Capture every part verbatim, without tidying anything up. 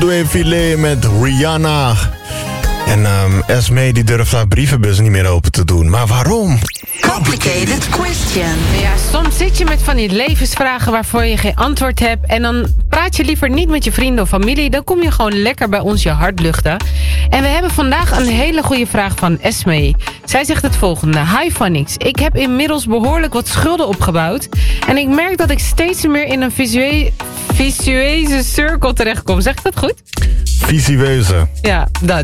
Deux Filets met Rihanna. En um, Esme die durft haar brievenbus niet meer open te doen. Maar waarom? Complicated question. Ja, soms zit je met van die levensvragen waarvoor je geen antwoord hebt. En dan praat je liever niet met je vrienden of familie. Dan kom je gewoon lekker bij ons je hart luchten. En we hebben vandaag een hele goede vraag van Esme. Zij zegt het volgende. Hi Phonix, ik heb inmiddels behoorlijk wat schulden opgebouwd. En ik merk dat ik steeds meer in een visuele, visueuze cirkel terechtkom. Zeg ik dat goed? Visueuze. Ja, dat.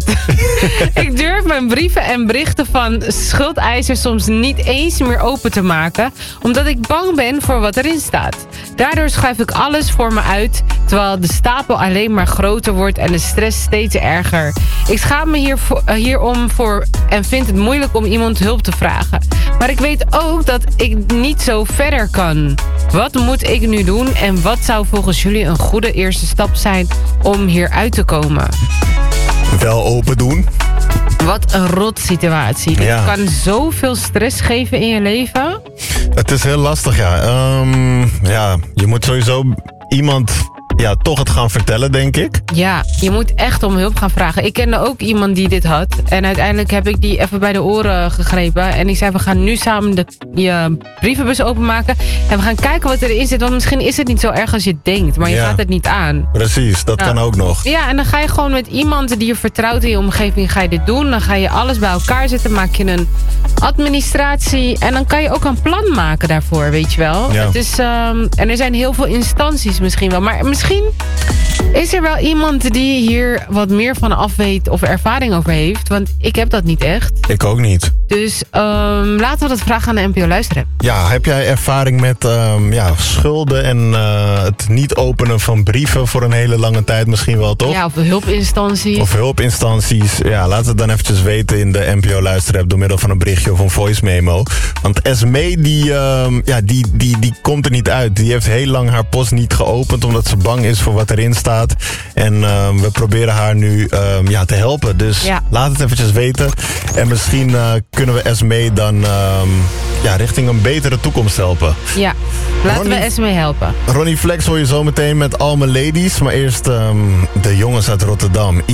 Ik durf mijn brieven en berichten van schuldeisers soms niet eens meer open te maken, omdat ik bang ben voor wat erin staat. Daardoor schuif ik alles voor me uit, terwijl de stapel alleen maar groter wordt en de stress steeds erger. Ik schaam me hier voor, uh, hierom voor en vind het moeilijk om iemand hulp te vragen. Maar ik weet ook dat ik niet zo verder kan. Wat moet ik nu doen en wat zou volgens jullie een goede eerste stap zijn om hier uit te komen? Wel open doen. Wat een rot situatie. Dit Ja. kan zoveel stress geven in je leven. Het is heel lastig, ja. Um, ja, je moet sowieso iemand ja, toch het gaan vertellen, denk ik. Ja, je moet echt om hulp gaan vragen. Ik kende ook iemand die dit had. En uiteindelijk heb ik die even bij de oren gegrepen. En die zei, we gaan nu samen de, je brievenbus openmaken. En we gaan kijken wat erin zit. Want misschien is het niet zo erg als je denkt. Maar je Ja. gaat het niet aan. Precies, dat Ja. kan ook nog. Ja, en dan ga je gewoon met iemand die je vertrouwt in je omgeving, ga je dit doen. Dan ga je alles bij elkaar zetten, maak je een administratie. En dan kan je ook een plan maken daarvoor, weet je wel. Ja. Het is, um, en er zijn heel veel instanties misschien wel. Maar misschien is er wel iemand die hier wat meer van af weet of ervaring over heeft. Want ik heb dat niet echt. Ik ook niet. Dus um, laten we dat vragen aan de N P O Luisteren. Ja, heb jij ervaring met um, ja, schulden en uh, het niet openen van brieven voor een hele lange tijd misschien wel, toch? Ja, of hulpinstanties. Of hulpinstanties. Ja, laat het dan eventjes weten in de N P O Luisterapp door middel van een berichtje of een voice memo. Want Esme, die, um, ja, die, die, die komt er niet uit. Die heeft heel lang haar post niet geopend omdat ze bang is voor wat erin staat. En um, we proberen haar nu um, ja, te helpen. Dus Ja. laat het eventjes weten. En misschien uh, kunnen we Esme dan um, ja, richting een betere toekomst helpen. Ja, laten Ronnie- we Esme helpen. Ronnie Flex hoor je zo meteen met All My Ladies. Maar eerst um, de jongens uit Rotterdam.